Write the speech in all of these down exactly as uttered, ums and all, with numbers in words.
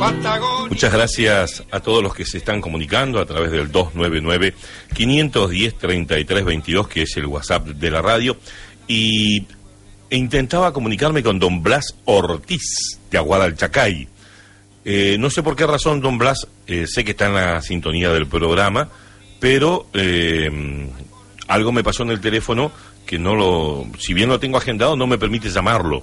Patagonia. Muchas gracias a todos los que se están comunicando a través del dos nueve nueve, cinco uno cero, tres tres dos dos, que es el WhatsApp de la radio. Y intentaba comunicarme con don Blas Ortiz, de Aguada del Chacay. Eh, no sé por qué razón, don Blas, eh, sé que está en la sintonía del programa, pero eh, algo me pasó en el teléfono que no lo, si bien lo tengo agendado, no me permite llamarlo.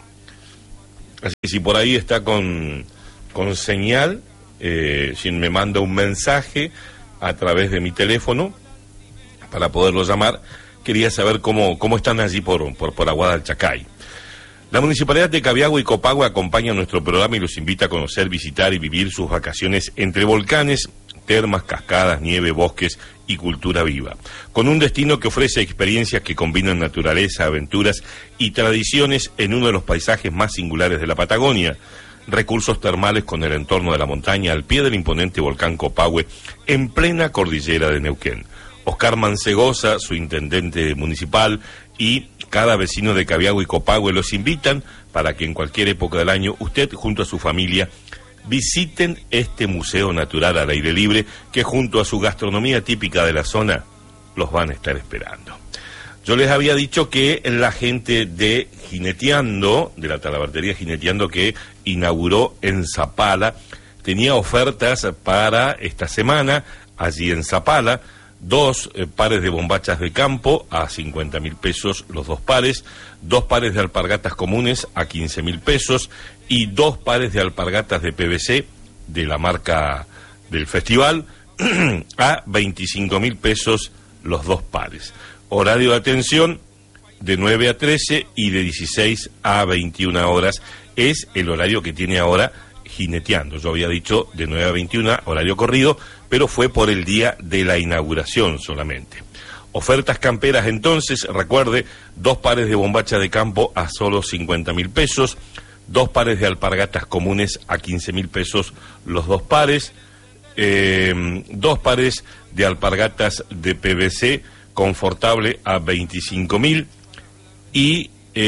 Así que si por ahí está con, con señal, eh, si me manda un mensaje a través de mi teléfono para poderlo llamar, quería saber cómo, cómo están allí por, por, por Aguada del Chacay. La Municipalidad de Cabiagua y Copagua acompaña nuestro programa y los invita a conocer, visitar y vivir sus vacaciones entre volcanes, termas, cascadas, nieve, bosques y cultura viva. Con un destino que ofrece experiencias que combinan naturaleza, aventuras y tradiciones en uno de los paisajes más singulares de la Patagonia. Recursos termales con el entorno de la montaña al pie del imponente volcán Copahue en plena cordillera de Neuquén. Oscar Mancegosa, su intendente municipal, y cada vecino de Cabiagua y Copahue los invitan para que en cualquier época del año usted junto a su familia visiten este museo natural al aire libre que junto a su gastronomía típica de la zona los van a estar esperando. Yo les había dicho que la gente de Jineteando, de la talabartería Jineteando que inauguró en Zapala, tenía ofertas para esta semana allí en Zapala. Dos eh, pares de bombachas de campo a cincuenta mil pesos los dos pares, dos pares de alpargatas comunes a quince mil pesos y dos pares de alpargatas de P V C de la marca del festival a veinticinco mil pesos los dos pares. Horario de atención de nueve a trece y de dieciséis a veintiuna horas es el horario que tiene ahora Jineteando. Yo había dicho de nueve a veintiuna, horario corrido, pero fue por el día de la inauguración solamente. Ofertas camperas entonces, recuerde, dos pares de bombacha de campo a solo cincuenta mil pesos, dos pares de alpargatas comunes a quince mil pesos los dos pares, eh, dos pares de alpargatas de P V C confortable a veinticinco mil y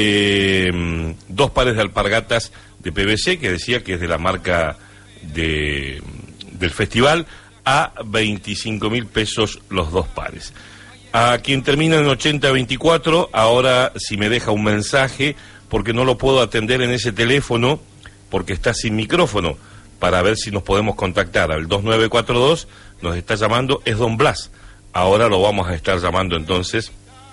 eh, dos pares de alpargatas de P V C, que decía que es de la marca de, del festival, a veinticinco mil pesos los dos pares. A quien termina en ochenta veinticuatro, ahora si me deja un mensaje, porque no lo puedo atender en ese teléfono, porque está sin micrófono, para ver si nos podemos contactar al dos nueve cuatro dos, nos está llamando, es don Blas. Ahora lo vamos a estar llamando entonces,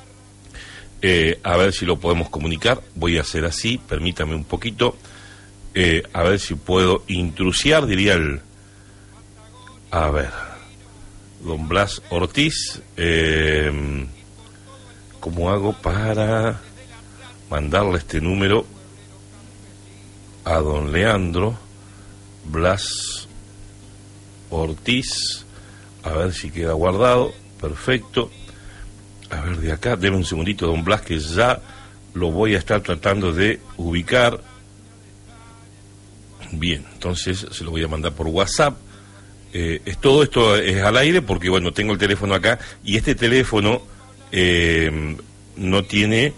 eh, a ver si lo podemos comunicar. Voy a hacer así, permítame un poquito. Eh, a ver si puedo intrusiar, diría el... A ver, don Blas Ortiz, eh, ¿cómo hago para mandarle este número a don Leandro Blas Ortiz? A ver si queda guardado, perfecto. A ver, de acá, deme un segundito, don Blas, que ya lo voy a estar tratando de ubicar. Bien, entonces se lo voy a mandar por WhatsApp. Eh, es, todo esto es al aire porque, bueno, tengo el teléfono acá y este teléfono eh, no tiene,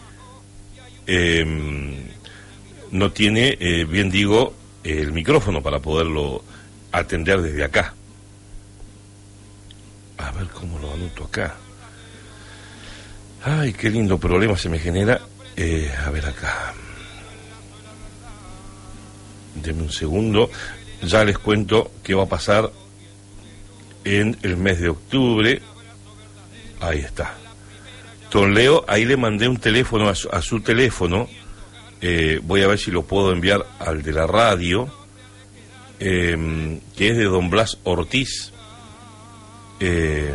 eh, no tiene, eh, bien digo, el micrófono para poderlo atender desde acá. A ver cómo lo anoto acá. Ay, qué lindo problema se me genera. Eh, a ver acá. Deme un segundo, ya les cuento qué va a pasar en el mes de octubre. Ahí está. Don Leo, ahí le mandé un teléfono a su, a su teléfono. Eh, voy a ver si lo puedo enviar al de la radio, eh, que es de don Blas Ortiz. Eh,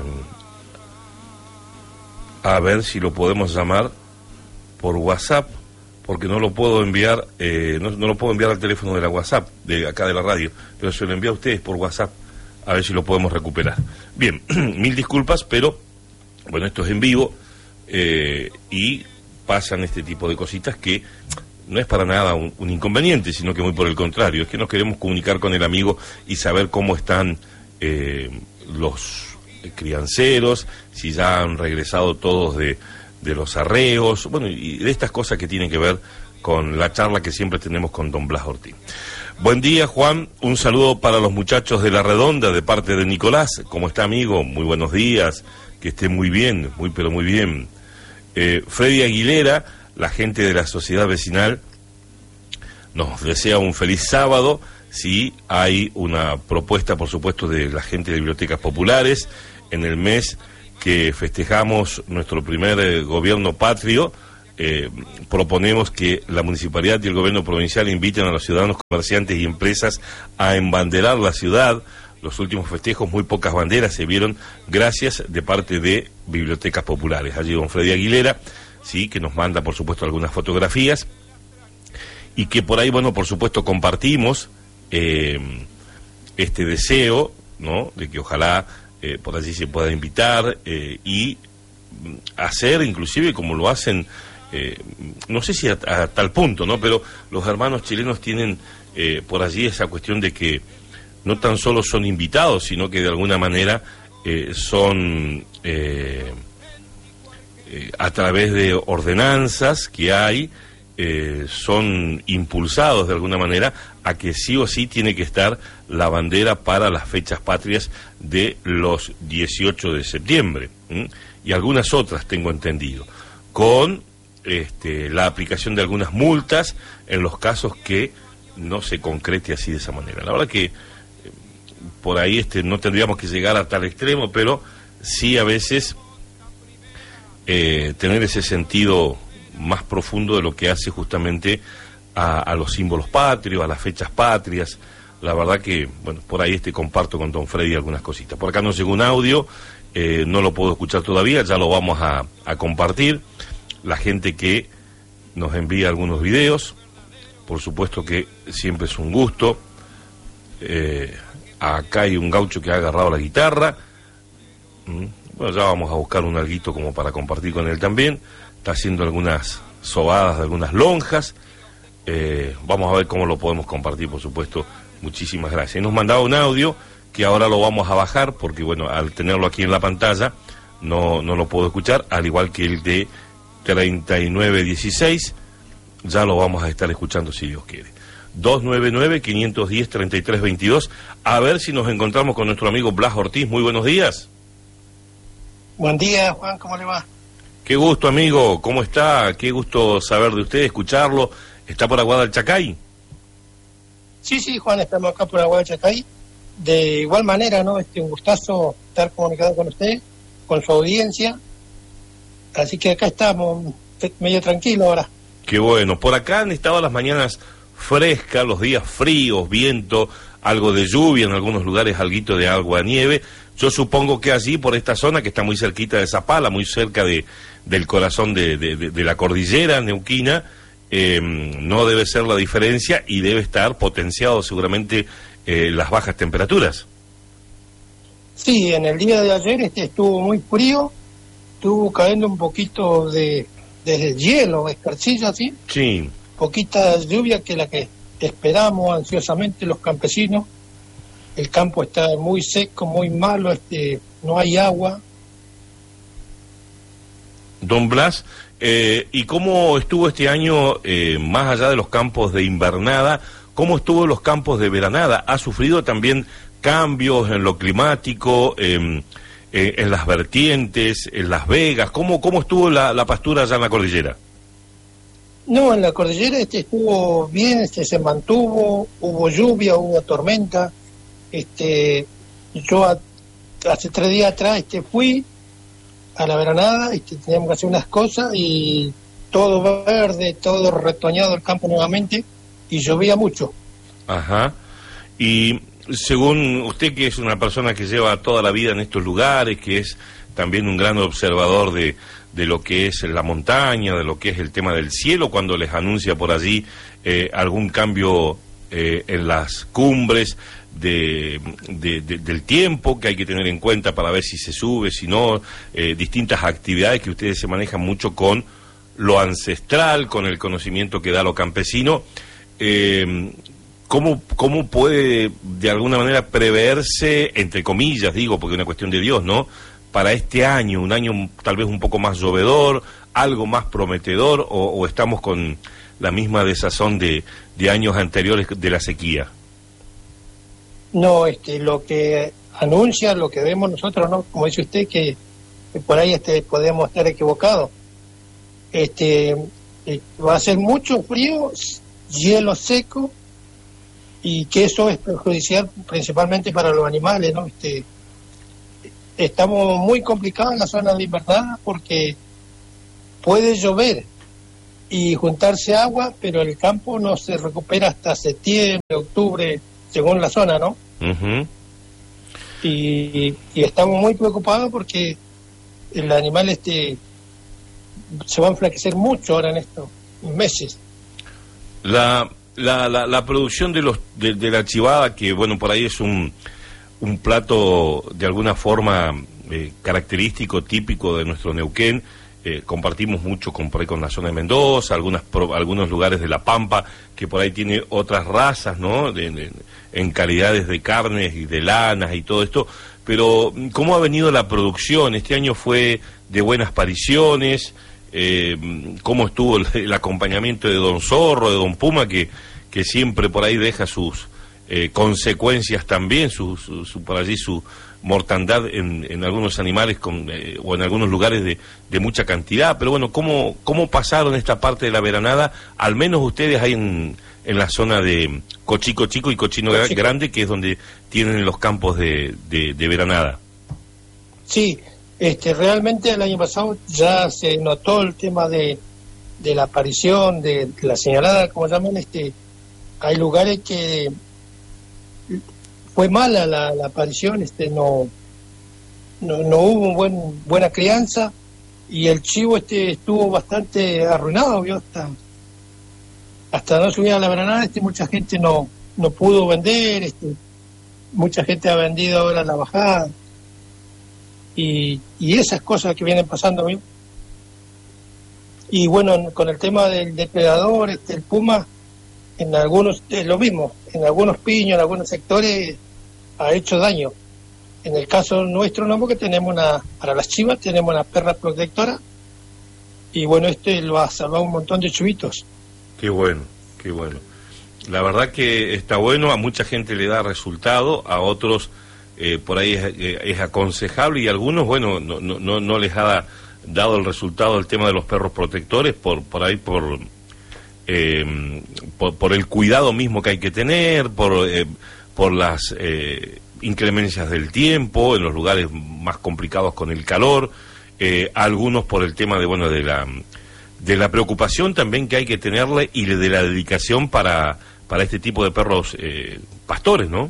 a ver si lo podemos llamar por WhatsApp, porque no lo puedo enviar, eh, no, no lo puedo enviar al teléfono de la WhatsApp, de acá de la radio, pero se lo envío a ustedes por WhatsApp, a ver si lo podemos recuperar. Bien, mil disculpas, pero, bueno, esto es en vivo, eh, y pasan este tipo de cositas que no es para nada un, un inconveniente, sino que muy por el contrario, es que nos queremos comunicar con el amigo y saber cómo están eh, los crianceros, si ya han regresado todos de... de los arreos, bueno, y de estas cosas que tienen que ver con la charla que siempre tenemos con don Blas Ortiz. Buen día, Juan. Un saludo para los muchachos de La Redonda de parte de Nicolás. ¿Cómo está, amigo? Muy buenos días. Que esté muy bien, muy pero muy bien. Eh, Freddy Aguilera, la gente de la sociedad vecinal, nos desea un feliz sábado. Sí, hay una propuesta, por supuesto, de la gente de Bibliotecas Populares en el mes que festejamos nuestro primer eh, gobierno patrio. Eh, proponemos que la municipalidad y el gobierno provincial inviten a los ciudadanos, comerciantes y empresas a embanderar la ciudad. Los últimos festejos, muy pocas banderas se vieron gracias de parte de Bibliotecas Populares. Allí don Freddy Aguilera, sí, que nos manda, por supuesto, algunas fotografías y que por ahí, bueno, por supuesto, compartimos eh, este deseo, ¿no?, de que ojalá eh, por allí se pueda invitar eh, y hacer, inclusive, como lo hacen. Eh, no sé si a, a tal punto, ¿no? Pero los hermanos chilenos tienen eh, por allí esa cuestión de que no tan solo son invitados, sino que de alguna manera eh, son eh, eh, a través de ordenanzas que hay, eh, son impulsados de alguna manera a que sí o sí tiene que estar la bandera para las fechas patrias de los dieciocho de septiembre, ¿m? Y algunas otras, tengo entendido, con Este, la aplicación de algunas multas en los casos que no se concrete así de esa manera. La verdad que eh, por ahí este, no tendríamos que llegar a tal extremo, pero sí a veces eh, tener ese sentido más profundo de lo que hace justamente a, a los símbolos patrios, a las fechas patrias. La verdad que, bueno, por ahí este comparto con don Freddy algunas cositas. Por acá nos llegó un audio, eh, no lo puedo escuchar todavía, ya lo vamos a, a compartir. La gente que nos envía algunos videos, por supuesto que siempre es un gusto. Eh, acá hay un gaucho que ha agarrado la guitarra. Mm, bueno, ya vamos a buscar un alguito como para compartir con él también. Está haciendo algunas sobadas de algunas lonjas. Eh, vamos a ver cómo lo podemos compartir, por supuesto. Muchísimas gracias. Y nos mandaba un audio que ahora lo vamos a bajar porque, bueno, al tenerlo aquí en la pantalla no, no lo puedo escuchar, al igual que el de treinta y nueve dieciséis, ya lo vamos a estar escuchando si Dios quiere. dos nueve nueve, cinco uno cero, tres tres dos dos. A ver si nos encontramos con nuestro amigo Blas Ortiz. Muy buenos días. Buen día, Juan, ¿cómo le va? Qué gusto, amigo, ¿cómo está? Qué gusto saber de usted, escucharlo. ¿Está por Aguada del Chacay? Sí, sí, Juan, estamos acá por Aguada del Chacay. De igual manera, ¿no? Este, un gustazo estar comunicado con usted, con su audiencia. Así que acá estamos, medio tranquilo ahora. Qué bueno. Por acá han estado las mañanas frescas, los días fríos, viento, algo de lluvia, en algunos lugares alguito de agua, nieve. Yo supongo que allí, por esta zona, que está muy cerquita de Zapala, muy cerca de del corazón de, de, de, de la cordillera neuquina, eh, no debe ser la diferencia y debe estar potenciado seguramente eh, las bajas temperaturas. Sí, en el día de ayer este estuvo muy frío. Estuvo cayendo un poquito de, de hielo, escarchilla, ¿sí? Sí. Poquita lluvia que la que esperamos ansiosamente los campesinos. El campo está muy seco, muy malo, este, no hay agua. Don Blas, eh, ¿y cómo estuvo este año, eh, más allá de los campos de invernada, cómo estuvo los campos de veranada? ¿Ha sufrido también cambios en lo climático, eh, Eh, en las vertientes, en Las Vegas? ¿Cómo, cómo estuvo la, la pastura allá en la cordillera? No, en la cordillera este estuvo bien, este se mantuvo, hubo lluvia, hubo tormenta. Este, yo a, hace tres días atrás este fui a la veranada, este, teníamos que hacer unas cosas y todo verde, todo retoñado el campo nuevamente y llovía mucho. Ajá. Y según usted, que es una persona que lleva toda la vida en estos lugares, que es también un gran observador de, de lo que es la montaña, de lo que es el tema del cielo, cuando les anuncia por allí eh, algún cambio eh, en las cumbres de, de, de, del tiempo que hay que tener en cuenta para ver si se sube, si no, eh, distintas actividades que ustedes se manejan mucho con lo ancestral, con el conocimiento que da lo campesino. Eh, ¿Cómo, ¿Cómo puede de alguna manera preverse, entre comillas digo, porque es una cuestión de Dios, ¿no?, para este año, un año tal vez un poco más llovedor, algo más prometedor, o, o estamos con la misma desazón de, de años anteriores de la sequía? No, este, lo que anuncia, lo que vemos nosotros, ¿no? Como dice usted, que, que por ahí este, podemos estar equivocados. Este, eh, va a ser mucho frío, hielo seco, y que eso es perjudicial principalmente para los animales, ¿no? Este, estamos muy complicados en la zona de invernada porque puede llover y juntarse agua, pero el campo no se recupera hasta septiembre, octubre, según la zona, ¿no? Uh-huh. y, y estamos muy preocupados porque el animal este se va a enflaquecer mucho ahora en estos meses. La, la, la, la producción de los de, de la chivada, que bueno, por ahí es un, un plato de alguna forma eh, característico, típico de nuestro Neuquén. Eh, compartimos mucho con, por ahí con la zona de Mendoza, algunas pro, algunos lugares de La Pampa, que por ahí tiene otras razas, ¿no? De, de, en calidades de carnes y de lanas y todo esto. Pero, ¿cómo ha venido la producción? Este año fue de buenas pariciones. Eh, ¿Cómo estuvo el, el acompañamiento de Don Zorro, de Don Puma, que, que siempre por ahí deja sus eh, consecuencias también, su, su, su, por allí su mortandad en, en algunos animales con, eh, o en algunos lugares de, de mucha cantidad? Pero bueno, ¿cómo, cómo pasaron esta parte de la veranada? Al menos ustedes ahí en, en la zona de Cochico Chico y Cochino Cochico Grande, que es donde tienen los campos de, de, de veranada. Sí, este, realmente el año pasado ya se notó el tema de, de la aparición, de, de la señalada, como llaman, este, hay lugares que fue mala la, la aparición, este, no, no, no hubo un buen, buena crianza, y el chivo este estuvo bastante arruinado, ¿vio? Hasta, hasta no subir a la veranada, este, mucha gente no, no pudo vender, este, mucha gente ha vendido ahora la bajada, y, y esas cosas que vienen pasando, ¿vio? Y bueno, con el tema del depredador, este, el puma, en algunos, es lo mismo, en algunos piños, en algunos sectores ha hecho daño. En el caso nuestro no, porque tenemos una, para las chivas tenemos una perra protectora, y bueno, este lo ha salvado un montón de chivitos. Qué bueno, qué bueno. La verdad que está bueno, a mucha gente le da resultado, a otros eh, por ahí es, eh, es aconsejable, y a algunos, bueno, no, no, no, no les ha dado el resultado el tema de los perros protectores, por, por ahí por... Eh, por, por el cuidado mismo que hay que tener, por, eh, por las eh, inclemencias del tiempo, en los lugares más complicados con el calor, eh, algunos por el tema de, bueno, de la, de la preocupación también que hay que tenerle y de la dedicación para, para este tipo de perros eh, pastores, ¿no?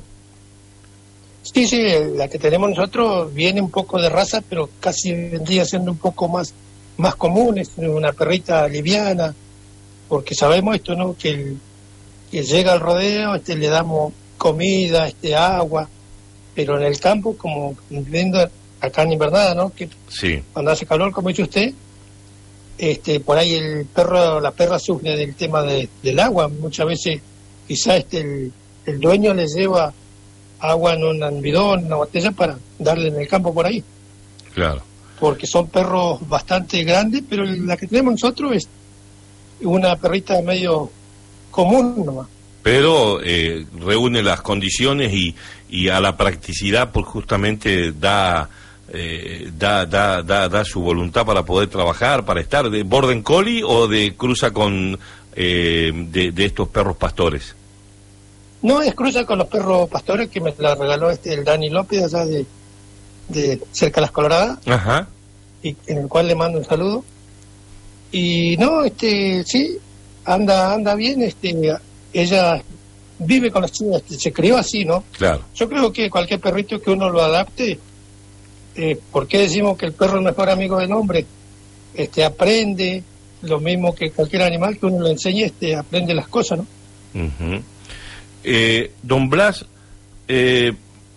Sí, sí, la que tenemos nosotros viene un poco de raza, pero casi vendría siendo un poco más, más común, es una perrita liviana, porque sabemos esto, ¿no? Que, el, que llega al rodeo, este, le damos comida, este, agua, pero en el campo, como viendo acá en invernada, ¿no? Que sí, cuando hace calor, como dice usted, este, por ahí el perro, la perra sufre del tema de, del agua. Muchas veces, quizás este, el, el dueño le lleva agua en un bidón, una botella para darle en el campo por ahí. Claro. Porque son perros bastante grandes, pero la que tenemos nosotros es una perrita medio común nomás. Pero eh, reúne las condiciones y, y a la practicidad, pues justamente da, eh, da, da, da, da su voluntad para poder trabajar, para estar. ¿De Border Collie o de cruza con eh, de, de estos perros pastores? No, es cruza con los perros pastores que me la regaló este el Dani López allá de, de cerca de Las Coloradas. Ajá. Y en el cual le mando un saludo. Y no, este, sí, anda, anda bien, este, ella vive con las chivas, este, se crió así, ¿no? Claro. Yo creo que cualquier perrito que uno lo adapte, eh, ¿por qué decimos que el perro es el mejor amigo del hombre? Este, aprende, lo mismo que cualquier animal que uno le enseñe, este, aprende las cosas, ¿no? Uh-huh. eh, Don Blas, eh,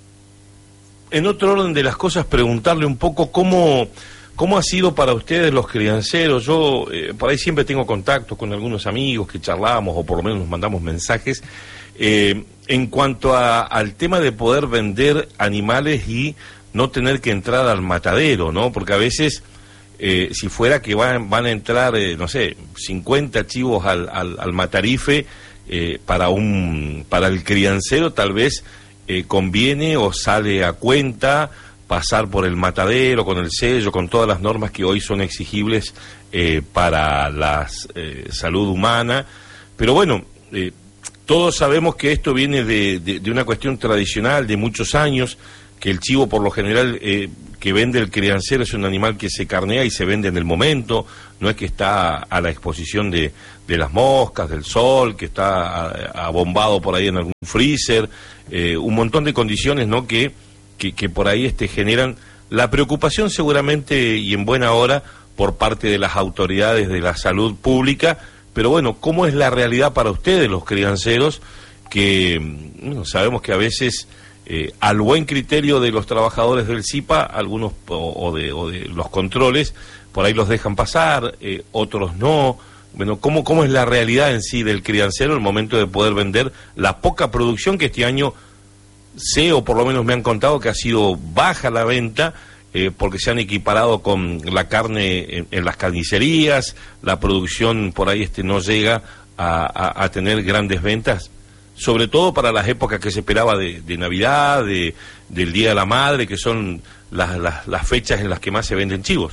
en otro orden de las cosas, preguntarle un poco cómo... ¿Cómo ha sido para ustedes los crianceros? Yo eh, por ahí siempre tengo contacto con algunos amigos que charlamos o por lo menos nos mandamos mensajes eh, en cuanto a, al tema de poder vender animales y no tener que entrar al matadero, ¿no? Porque a veces, eh, si fuera que van, van a entrar, eh, no sé, cincuenta chivos al, al, al matarife, eh, para, un, para el criancero tal vez eh, conviene o sale a cuenta pasar por el matadero, con el sello, con todas las normas que hoy son exigibles eh, para la eh, salud humana. Pero bueno, eh, todos sabemos que esto viene de, de, de una cuestión tradicional de muchos años, que el chivo por lo general eh, que vende el criancero es un animal que se carnea y se vende en el momento, no es que está a la exposición de, de las moscas, del sol, que está abombado por ahí en algún freezer, eh, un montón de condiciones, ¿no?, que Que, que por ahí este, generan la preocupación seguramente y en buena hora por parte de las autoridades de la salud pública, pero bueno, ¿cómo es la realidad para ustedes, los crianceros, que bueno, sabemos que a veces eh, al buen criterio de los trabajadores del C I P A, algunos o, o, de, o de los controles, por ahí los dejan pasar, eh, otros no? Bueno, ¿cómo, ¿cómo es la realidad en sí del criancero el momento de poder vender la poca producción que este año sé, o por lo menos me han contado que ha sido baja la venta, eh, porque se han equiparado con la carne en, en las carnicerías, la producción por ahí este no llega a, a, a tener grandes ventas, sobre todo para las épocas que se esperaba de, de Navidad, de, del Día de la Madre, que son las, las, las fechas en las que más se venden chivos.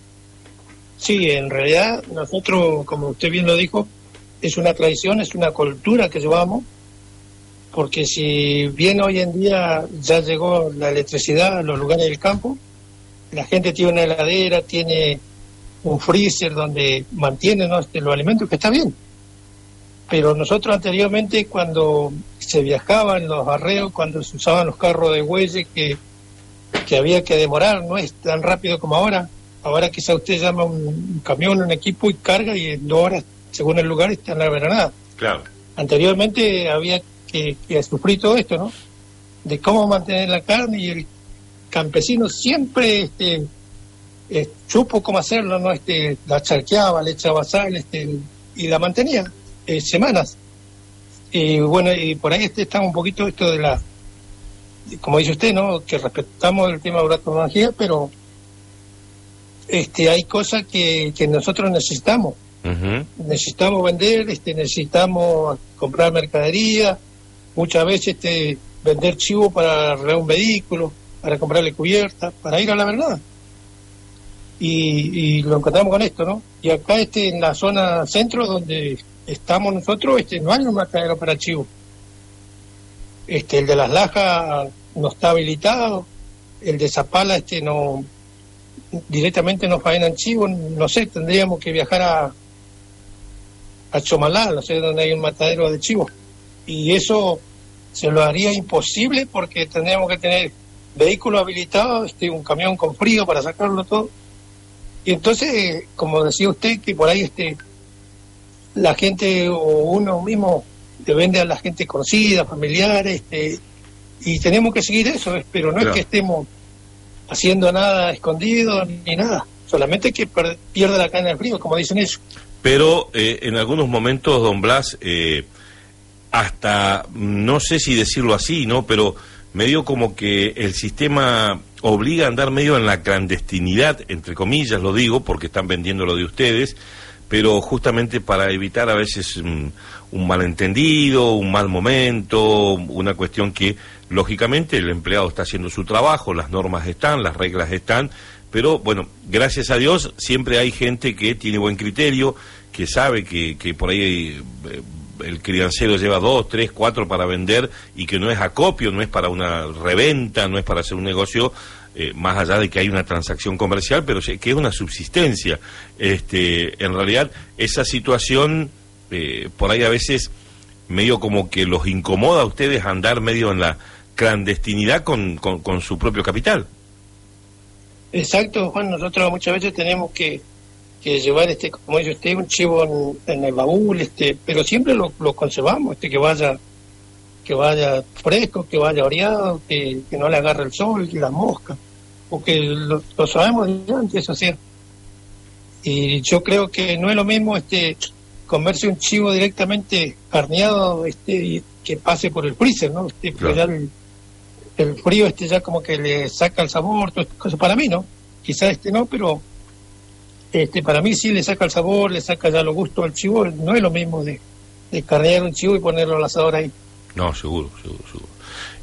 Sí, en realidad nosotros, como usted bien lo dijo, es una tradición, es una cultura que llevamos, porque si bien hoy en día ya llegó la electricidad a los lugares del campo, la gente tiene una heladera, tiene un freezer donde mantiene, ¿no?, este, los alimentos, que está bien. Pero nosotros anteriormente, cuando se viajaba en los arreos, cuando se usaban los carros de bueyes, que, que había que demorar, no es tan rápido como ahora. Ahora quizá usted llama un, un camión, un equipo y carga, y en dos horas, según el lugar, está en la veranada. Claro. Anteriormente había Que, que sufrí todo esto, ¿no?, de cómo mantener la carne, y el campesino siempre este eh, supo cómo hacerlo, ¿no? Este, la charqueaba, le echaba sal, este, y la mantenía eh, semanas. Y bueno, y por ahí este está un poquito esto de la, como dice usted, ¿no?, que respetamos el tema de la tecnología, pero este hay cosas que, que nosotros necesitamos. Uh-huh. Necesitamos vender, este, necesitamos comprar mercadería, muchas veces este, vender chivo para arreglar un vehículo, para comprarle cubierta, para ir a la verdad. Y, y lo encontramos con esto, ¿no? Y acá este, en la zona centro donde estamos nosotros, este, no hay un matadero para chivo. Este, el de Las Lajas no está habilitado, el de Zapala este, no, directamente no faenan chivo, no sé, tendríamos que viajar a a Chomalá, no sé, donde hay un matadero de chivos, y eso se lo haría imposible, porque tendríamos que tener vehículos habilitados, este, un camión con frío para sacarlo todo, y entonces, como decía usted, que por ahí este la gente o uno mismo le vende a la gente conocida, familiares, este, y tenemos que seguir eso, pero no claro. es que estemos haciendo nada escondido ni nada, solamente que per- pierde la carne al frío, como dicen ellos. Pero eh, en algunos momentos, don Blas, eh, hasta, no sé si decirlo así, ¿no?, pero medio como que el sistema obliga a andar medio en la clandestinidad, entre comillas lo digo, porque están vendiendo lo de ustedes, pero justamente para evitar a veces un, un malentendido, un mal momento, una cuestión que, lógicamente, el empleado está haciendo su trabajo, las normas están, las reglas están, pero bueno, gracias a Dios siempre hay gente que tiene buen criterio, que sabe que, que por ahí eh, el criancero lleva dos, tres, cuatro para vender, y que no es acopio, no es para una reventa, no es para hacer un negocio, eh, más allá de que hay una transacción comercial, pero que es una subsistencia. Este, en realidad, esa situación eh, por ahí a veces medio como que los incomoda a ustedes andar medio en la clandestinidad con, con, con su propio capital. Exacto, Juan, nosotros muchas veces tenemos que, que llevar, este, como dice usted, un chivo en, en el baúl, este, pero siempre lo, lo conservamos, este, que vaya que vaya fresco, que vaya oreado, que, que no le agarre el sol, que las moscas, porque lo, lo sabemos de antes, eso sí. Y yo creo que no es lo mismo este comerse un chivo directamente carneado, este, y que pase por el freezer, ¿no? Este, claro. el, el frío este ya como que le saca el sabor, todo esto, cosa para mí, ¿no? Quizás este no, pero este para mí sí le saca el sabor, le saca ya los gustos al chivo. No es lo mismo de, de carnear un chivo y ponerlo al asador ahí. No, seguro, seguro, seguro.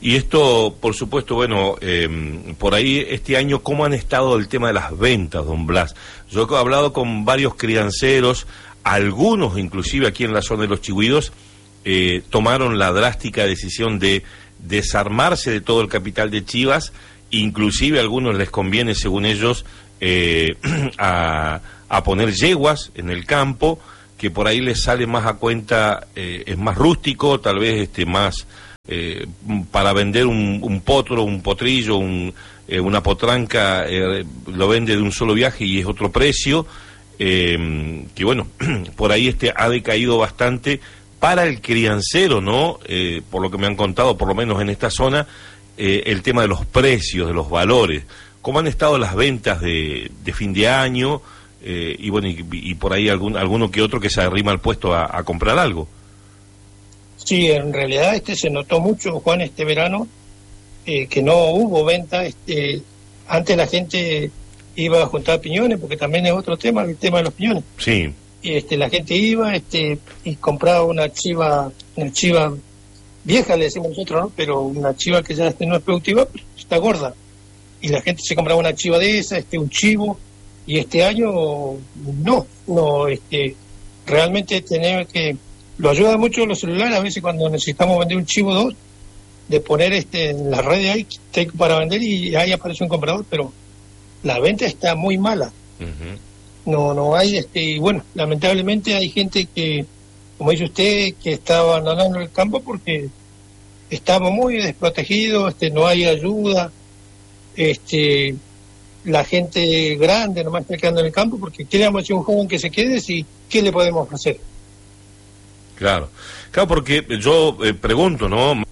Y esto, por supuesto, bueno, eh, por ahí este año, ¿cómo han estado el tema de las ventas, don Blas? Yo he hablado con varios crianceros, algunos inclusive aquí en la zona de Los Chigüidos, eh, tomaron la drástica decisión de desarmarse de todo el capital de chivas, inclusive a algunos les conviene, según ellos, eh, a, a poner yeguas en el campo, que por ahí les sale más a cuenta, eh, es más rústico, tal vez este más eh, para vender un, un potro, un potrillo, un, eh, una potranca, eh, lo vende de un solo viaje y es otro precio, eh, que bueno, por ahí este ha decaído bastante para el criancero, ¿no? Eh, por lo que me han contado, por lo menos en esta zona, eh, el tema de los precios, de los valores. ¿Cómo han estado las ventas de, de fin de año? Eh, y bueno, y, y por ahí algún, alguno que otro que se arrima al puesto a, a comprar algo. Sí, en realidad este se notó mucho, Juan, este verano, eh, que no hubo venta. Este, antes la gente iba a juntar piñones, porque también es otro tema, el tema de los piñones. Sí. Y este, la gente iba este, y compraba una chiva, una chiva vieja, le decimos nosotros, ¿no? Pero una chiva que ya este, no es productiva, pero está gorda. Y la gente se compraba una chiva de esa, este, un chivo, y este año no, no, este, realmente tenemos que, lo ayuda mucho los celulares, a veces cuando necesitamos vender un chivo o dos, de poner este en las redes ahí para vender y ahí aparece un comprador, pero la venta está muy mala. Uh-huh. No, no hay, este, y bueno, lamentablemente hay gente que, como dice usted, que está abandonando el campo porque estamos muy desprotegidos, este, no hay ayuda, este, la gente grande nomás está quedando en el campo porque queremos decir un joven que se quede, si, ¿qué le podemos hacer? Claro, claro, porque yo eh, pregunto, ¿no?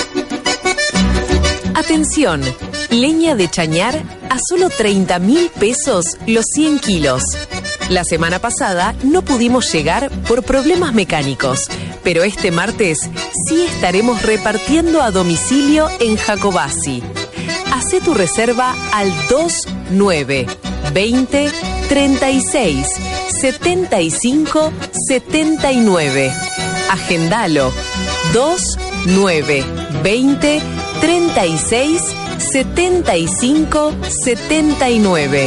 Atención, leña de chañar a solo treinta mil pesos los cien kilos. La semana pasada no pudimos llegar por problemas mecánicos, pero este martes sí estaremos repartiendo a domicilio en Jacobasi. Hacé tu reserva al dos nueve veinte treinta y seis setenta y cinco setenta y nueve. Agendalo. dos nueve veinte treinta y seis setenta y cinco setenta y nueve.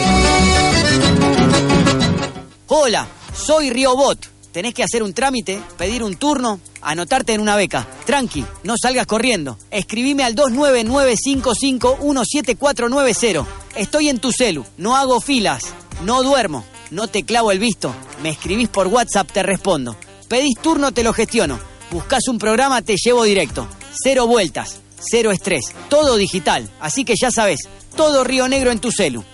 Hola, soy Riobot. Tenés que hacer un trámite, pedir un turno, anotarte en una beca. Tranqui, no salgas corriendo. Escribime al dos nueve nueve cinco cinco uno siete cuatro nueve cero. Estoy en tu celu, no hago filas, no duermo, no te clavo el visto. Me escribís por WhatsApp, te respondo. Pedís turno, te lo gestiono. Buscás un programa, te llevo directo. Cero vueltas, cero estrés, todo digital. Así que ya sabés, todo Río Negro en tu celu.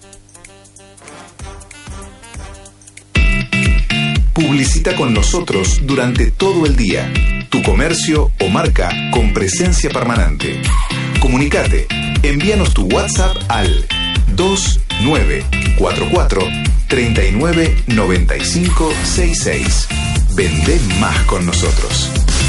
Publicita con nosotros durante todo el día. Tu comercio o marca con presencia permanente. Comunicate. Envíanos tu WhatsApp al dos nueve cuatro cuatro tres nueve nueve cinco seis seis. Vendé más con nosotros.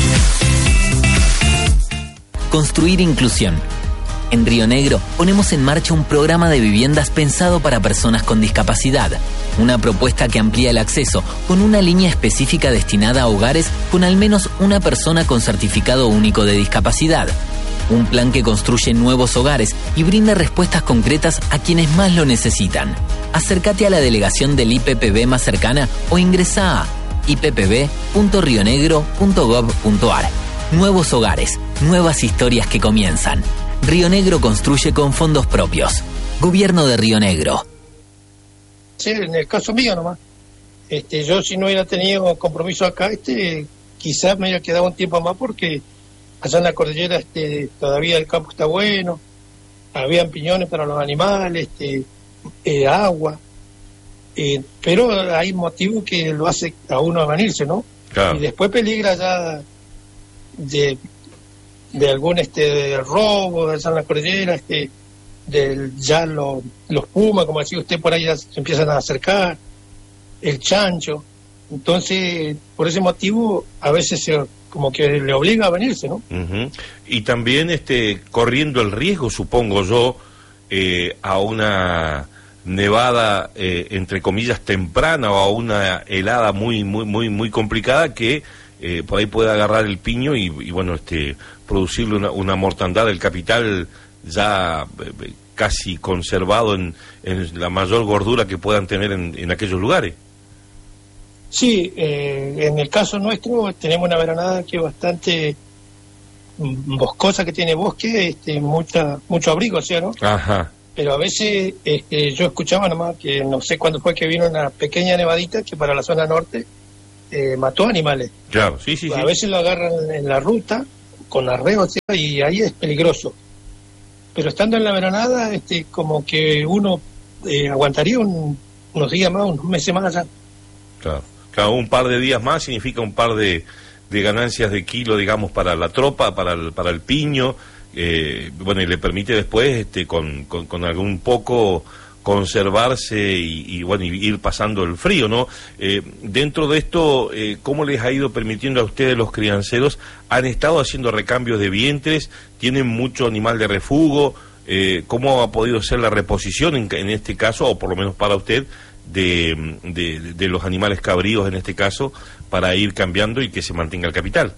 Construir inclusión. En Río Negro ponemos en marcha un programa de viviendas pensado para personas con discapacidad. Una propuesta que amplía el acceso con una línea específica destinada a hogares con al menos una persona con certificado único de discapacidad. Un plan que construye nuevos hogares y brinda respuestas concretas a quienes más lo necesitan. Acércate a la delegación del I P P B más cercana o ingresa a i p p b punto rio negro punto gov punto a r. Nuevos hogares, nuevas historias que comienzan. Río Negro construye con fondos propios. Gobierno de Río Negro. Sí, en el caso mío nomás. Este, yo si no hubiera tenido compromiso acá, este, quizás me hubiera quedado un tiempo más porque allá en la cordillera este, todavía el campo está bueno, habían piñones para los animales, este, eh, agua, eh, pero hay motivo que lo hace a uno a venirse, ¿no? Claro. Y después peligra ya de, de algún este de robo allá en la cordillera, este, del ya lo, los pumas, como decía usted, por ahí ya se empiezan a acercar, el chancho. Entonces, por ese motivo, a veces se, como que le obliga a venirse, ¿no? Uh-huh. Y también este corriendo el riesgo, supongo yo, eh, a una nevada, eh, entre comillas, temprana o a una helada muy, muy, muy, muy complicada que eh, por ahí puede agarrar el piño y, y bueno, este producirle una, una mortandad del capital ya eh, casi conservado en, en la mayor gordura que puedan tener en, en aquellos lugares. Sí, eh, en el caso nuestro tenemos una veranada que es bastante boscosa, que tiene bosque, este, mucha, mucho abrigo, ¿sí o no? Ajá. Pero a veces este, yo escuchaba nomás que no sé cuándo fue que vino una pequeña nevadita que para la zona norte eh, mató animales. Claro, sí, sí, A sí. veces lo agarran en la ruta con arreo, ¿sí? Y ahí es peligroso. Pero estando en la veranada, este, como que uno eh, aguantaría un, unos días más, unos meses más allá. Claro. Claro, un par de días más significa un par de, de ganancias de kilo, digamos, para la tropa, para el, para el piño, eh, bueno, y le permite después, este, con, con, con algún poco conservarse y, y bueno, y ir pasando el frío, ¿no? Eh, dentro de esto, eh, ¿cómo les ha ido permitiendo a ustedes los crianceros? ¿Han estado haciendo recambios de vientres? ¿Tienen mucho animal de refugo? Eh, ¿Cómo ha podido ser la reposición en, en este caso, o por lo menos para usted, de, de, de los animales cabríos en este caso, para ir cambiando y que se mantenga el capital?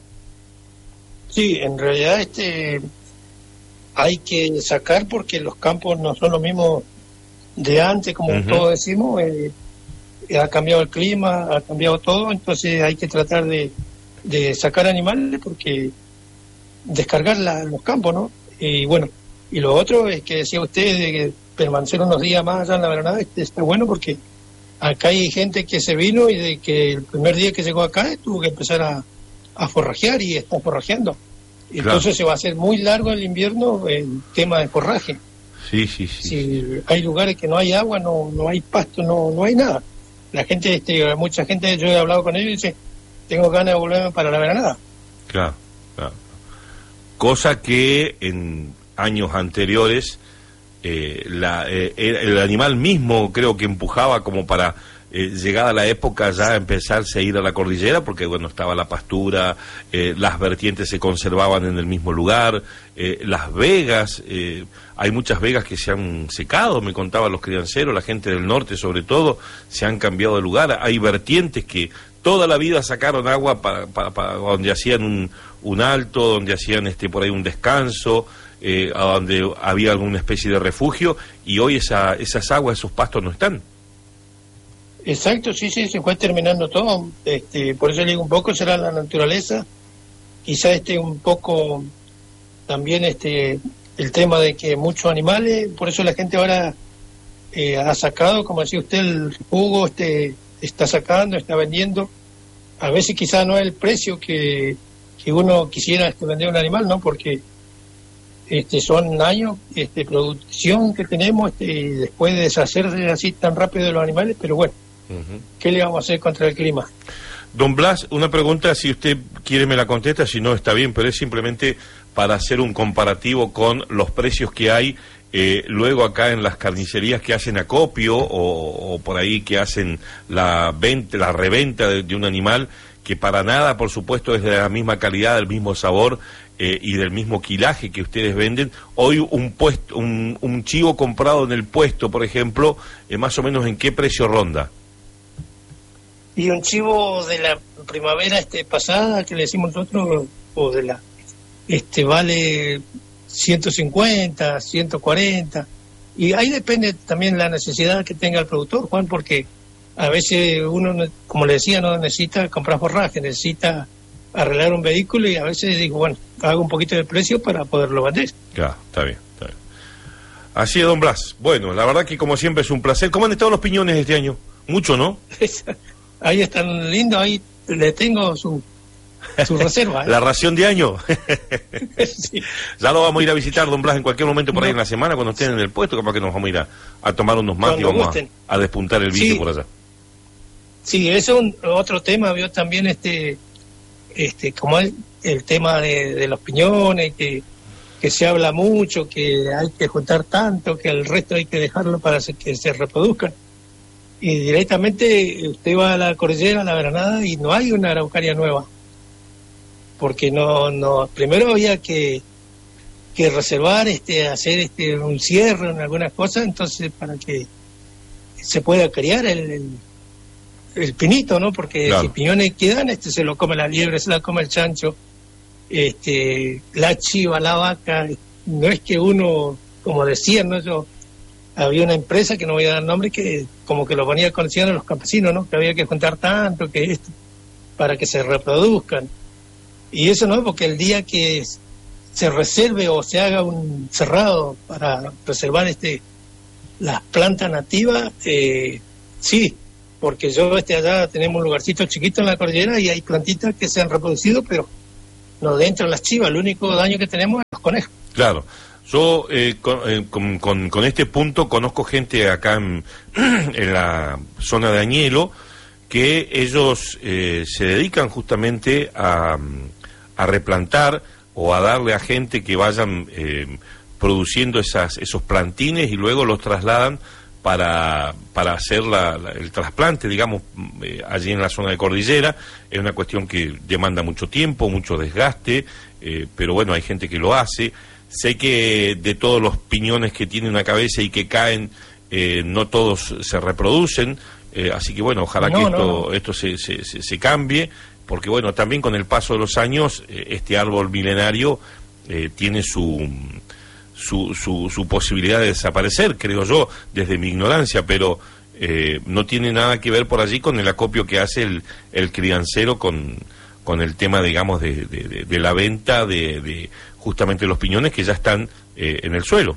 Sí, en realidad este hay que sacar porque los campos no son los mismos de antes, como uh-huh. todos decimos, eh, ha cambiado el clima, ha cambiado todo, entonces hay que tratar de, de sacar animales porque descargar la, los campos, ¿no? Y bueno, y lo otro es que decía usted de que permanecer unos días más allá en la veranada, este, está bueno porque acá hay gente que se vino y de que el primer día que llegó acá tuvo que empezar a, a forrajear y está forrajeando. Claro. Entonces se va a hacer muy largo el invierno el tema de forraje. Sí, sí, sí. Si hay lugares que no hay agua, no no hay pasto, no no hay nada. La gente, este, mucha gente, yo he hablado con ellos y dice, tengo ganas de volverme para la veranada. Claro, claro. Cosa que en años anteriores eh, la, eh, el animal mismo creo que empujaba como para eh, llegada la época ya empezarse a ir a la cordillera, porque bueno, estaba la pastura, eh, las vertientes se conservaban en el mismo lugar, eh, las vegas, eh, hay muchas vegas que se han secado, me contaban los crianceros, la gente del norte sobre todo, se han cambiado de lugar, hay vertientes que toda la vida sacaron agua para, para, para donde hacían un, un alto, donde hacían este por ahí un descanso, eh, a donde había alguna especie de refugio, y hoy esa, esas aguas, esos pastos no están. Exacto, sí, sí, se fue terminando todo. Este, por eso le digo, un poco será la naturaleza, quizá este un poco también este el tema de que muchos animales, por eso la gente ahora eh, ha sacado, como decía usted, el jugo, este, está sacando, está vendiendo. A veces quizá no es el precio que, que uno quisiera este, vender un animal, ¿no? Porque este son años de este, producción que tenemos este, y después de deshacerse así tan rápido de los animales, pero bueno, uh-huh. ¿Qué le vamos a hacer contra el clima? Don Blas, una pregunta, si usted quiere me la contesta, si no está bien, pero es simplemente para hacer un comparativo con los precios que hay eh, luego acá en las carnicerías que hacen acopio o, o por ahí que hacen la venta, la reventa de, de un animal que para nada, por supuesto, es de la misma calidad, del mismo sabor eh, y del mismo quilaje que ustedes venden. Hoy un puesto, un, un chivo comprado en el puesto, por ejemplo, eh, más o menos ¿en qué precio ronda? Y un chivo de la primavera este pasada, que le decimos nosotros, o de la este vale ciento cincuenta, ciento cuarenta, y ahí depende también la necesidad que tenga el productor, Juan, porque a veces uno, como le decía, no necesita comprar forraje, necesita arreglar un vehículo, y a veces digo, bueno, hago un poquito de precio para poderlo vender. Claro, está bien, está bien. Así es, don Blas. Bueno, la verdad que como siempre es un placer. ¿Cómo han estado los piñones este año? Mucho, ¿no? Ahí están lindos, ahí le tengo su, su reserva. ¿eh? La ración de año. Sí. Ya lo vamos a ir a visitar, don Blas, en cualquier momento por ahí no. En la semana, cuando estén en el puesto, capaz que nos vamos a ir a, a tomar unos mates y vamos a, a despuntar el vicio sí. por allá. Sí, eso es un, otro tema, veo también este, este como el, el tema de, de los piñones, que, que se habla mucho, que hay que juntar tanto, que el resto hay que dejarlo para que se reproduzcan. Y directamente usted va a la cordillera, a la veranada, y no hay una araucaria nueva, porque no no primero había que que reservar, este hacer este un cierre en algunas cosas, entonces para que se pueda criar el, el, el pinito, ¿no? Porque claro. Si piñones quedan, este se lo come la liebre, se la come el chancho, este, la chiva, la vaca, no es que uno, como decían, ¿no? Yo, había una empresa, que no voy a dar nombre, que como que lo ponía conociendo a los campesinos, ¿no? Que había que juntar tanto, que esto, para que se reproduzcan. Y eso no, porque el día que se reserve o se haga un cerrado para preservar este las plantas nativas, eh, sí, porque yo este allá tenemos un lugarcito chiquito en la cordillera y hay plantitas que se han reproducido, pero no dentro de las chivas. El único daño que tenemos es los conejos. Claro. Yo eh, con, eh, con, con, con este punto conozco gente acá en, en la zona de Añelo que ellos eh, se dedican justamente a, a replantar o a darle a gente que vayan eh, produciendo esas, esos plantines y luego los trasladan para, para hacer la, la, el trasplante, digamos, eh, allí en la zona de cordillera. Es una cuestión que demanda mucho tiempo, mucho desgaste, eh, pero bueno, hay gente que lo hace. Sé que de todos los piñones que tiene una cabeza y que caen, eh, no todos se reproducen, eh, así que bueno, ojalá no, que esto, no, no. esto se, se, se, se cambie, porque bueno, también con el paso de los años, eh, este árbol milenario eh, tiene su, su, su, su posibilidad de desaparecer, creo yo, desde mi ignorancia, pero eh, no tiene nada que ver por allí con el acopio que hace el, el criancero con, con el tema, digamos, de, de, de, de la venta de... de justamente los piñones que ya están eh, en el suelo.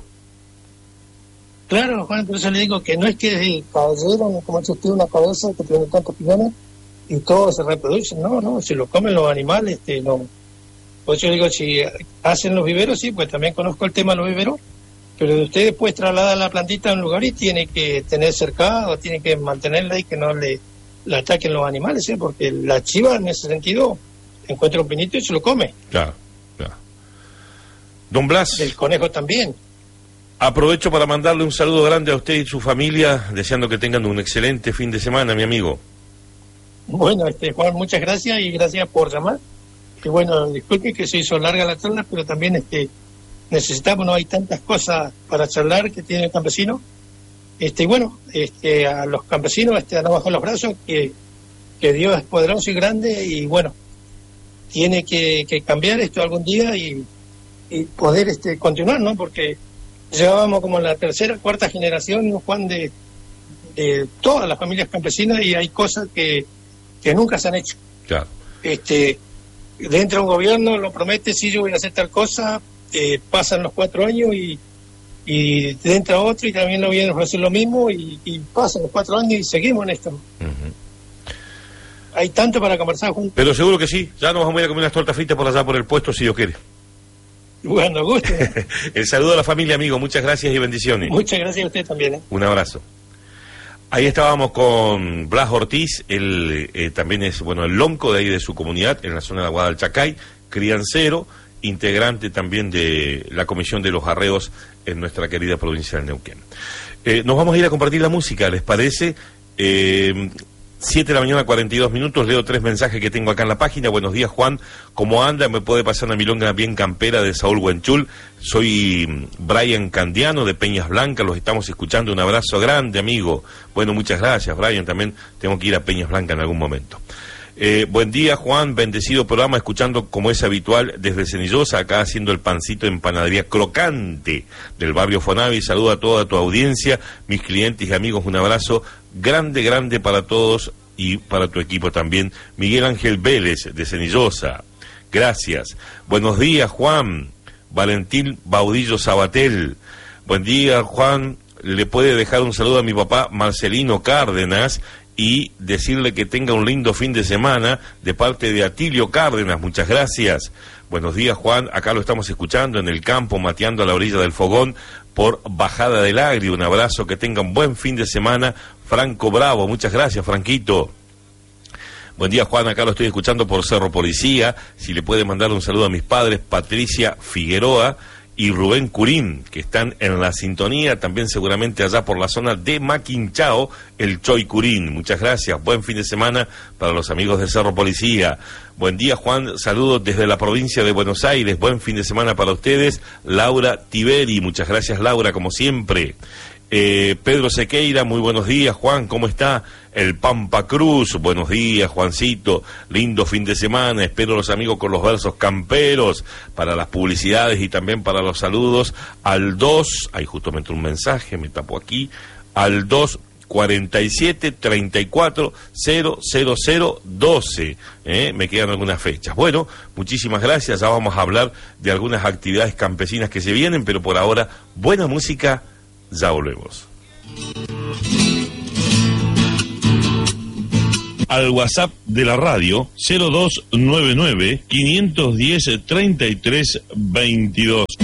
Claro, Juan, por eso le digo que no es que el caballero, como dice usted, una cabeza que tiene tantos piñones y todos se reproducen, no, no, si lo comen los animales, este, no. Por eso digo, si hacen los viveros, sí, pues también conozco el tema de los viveros, pero usted después traslada la plantita a un lugar y tiene que tener cercado, tiene que mantenerla y que no le, le ataquen los animales, ¿eh? Porque la chiva en ese sentido encuentra un pinito y se lo come. Claro, claro. Don Blas. El conejo también. Aprovecho para mandarle un saludo grande a usted y su familia, deseando que tengan un excelente fin de semana, mi amigo. Bueno, este Juan, muchas gracias y gracias por llamar. Que bueno, disculpe que se hizo larga la charla, pero también este necesitamos, no hay tantas cosas para charlar que tiene el campesino. Este, y bueno, este, a los campesinos este, a no bajar los brazos, que, que Dios es poderoso y grande, y bueno, tiene que, que cambiar esto algún día y y poder este continuar, ¿no? Porque llevábamos como la tercera, cuarta generación, ¿no, Juan, de, de todas las familias campesinas, y hay cosas que, que nunca se han hecho. Claro. Este, dentro de un gobierno lo promete, sí, yo voy a hacer tal cosa, eh, pasan los cuatro años y, y entra otro y también lo viene a hacer lo mismo y, y pasan los cuatro años y seguimos en esto. Uh-huh. Hay tanto para conversar juntos. Pero seguro que sí, ya nos vamos a ir a comer unas tortas fritas por allá por el puesto, si Dios quiere. Bueno, gusto. El saludo a la familia, amigo. Muchas gracias y bendiciones. Muchas gracias a usted también. ¿eh? Un abrazo. Ahí estábamos con Blas Ortiz, él eh, también es, bueno, el lonco de ahí de su comunidad, en la zona de Aguada del Chacay, criancero, integrante también de la Comisión de los Arreos en nuestra querida provincia de Neuquén. Eh, nos vamos a ir a compartir la música, ¿les parece? Eh... siete de la mañana, cuarenta y dos minutos, leo tres mensajes que tengo acá en la página. Buenos días, Juan, ¿cómo anda? Me puede pasar una milonga bien campera de Saúl Huenchul. Soy Brian Candiano de Peñas Blancas, los estamos escuchando. Un abrazo grande, amigo. Bueno, muchas gracias, Brian, también tengo que ir a Peñas Blancas en algún momento. Eh, buen día, Juan, bendecido programa, escuchando como es habitual desde Cenillosa, acá haciendo el pancito en panadería crocante del barrio Fonavi. Saludo a toda tu audiencia, mis clientes y amigos, un abrazo grande, grande para todos y para tu equipo también. Miguel Ángel Vélez de Cenillosa, gracias. Buenos días, Juan. Valentín Baudillo Sabatel, buen día, Juan, le puede dejar un saludo a mi papá Marcelino Cárdenas y decirle que tenga un lindo fin de semana de parte de Atilio Cárdenas. Muchas gracias. Buenos días, Juan, acá lo estamos escuchando en el campo, mateando a la orilla del fogón por Bajada del Agri. Un abrazo, que tengan buen fin de semana. Franco Bravo, muchas gracias, Franquito. Buen día, Juan, acá lo estoy escuchando por Cerro Policía. Si le puede mandar un saludo a mis padres, Patricia Figueroa y Rubén Curín, que están en la sintonía, también seguramente allá por la zona de Maquinchao, el Choy Curín. Muchas gracias, buen fin de semana para los amigos de Cerro Policía. Buen día, Juan, saludos desde la provincia de Buenos Aires, buen fin de semana para ustedes. Laura Tiberi, muchas gracias, Laura, como siempre. Eh, Pedro Sequeira, muy buenos días, Juan, ¿cómo está? El Pampa Cruz, buenos días, Juancito, lindo fin de semana, espero los amigos con los versos camperos, para las publicidades y también para los saludos, al dos, ahí justo me entró un mensaje, me tapo aquí, al dos cuarenta y siete treinta y cuatro cero cero cero doce, ¿eh? Me quedan algunas fechas. Bueno, muchísimas gracias, ya vamos a hablar de algunas actividades campesinas que se vienen, pero por ahora, buena música, ya volvemos. Al WhatsApp de la radio cero dos nueve nueve, quinientos diez, treinta y tres veintidós.